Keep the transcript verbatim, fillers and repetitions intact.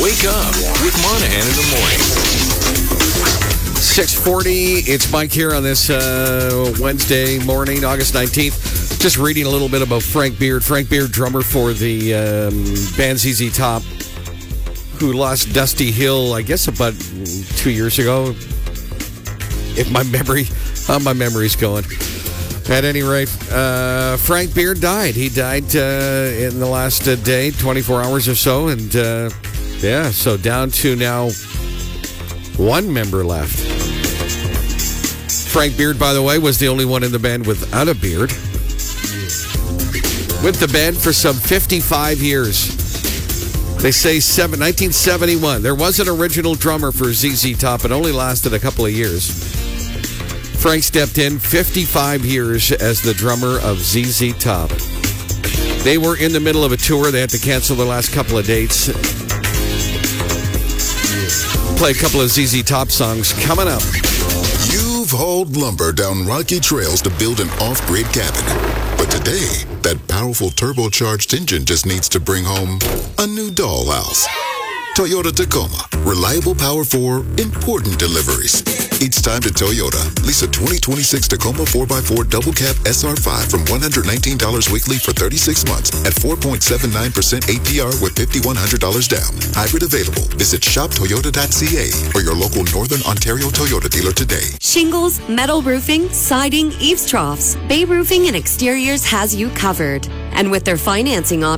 Wake up with Monahan in the morning. six forty, it's Mike here on this uh, Wednesday morning, August nineteenth. Just reading a little bit about Frank Beard. Frank Beard, drummer for the um, band Z Z Top, who lost Dusty Hill, I guess, about two years ago. If my memory, how my memory's going. At any rate, uh, Frank Beard died. He died uh, in the last uh, day, twenty-four hours or so. And, uh, yeah, so down to now one member left. Frank Beard, by the way, was the only one in the band without a beard. With the band for some fifty-five years. They say seven, nineteen seventy-one. There was an original drummer for Z Z Top. It only lasted a couple of years. Frank stepped in fifty-five years as the drummer of Z Z Top. They were in the middle of a tour. They had to cancel the last couple of dates. Play a couple of Z Z Top songs coming up. You've hauled lumber down rocky trails to build an off-grid cabin. But today, that powerful turbocharged engine just needs to bring home a new dollhouse. Toyota Tacoma. Reliable power for important deliveries. It's time to Toyota. Lease a twenty twenty-six Tacoma four by four Double Cab S R five from one hundred nineteen dollars weekly for thirty-six months at four point seven nine percent A P R with five thousand one hundred dollars down. Hybrid available. Visit shop toyota dot c a or your local Northern Ontario Toyota dealer today. Shingles, metal roofing, siding, eaves troughs. Bay Roofing and Exteriors has you covered. And with their financing options,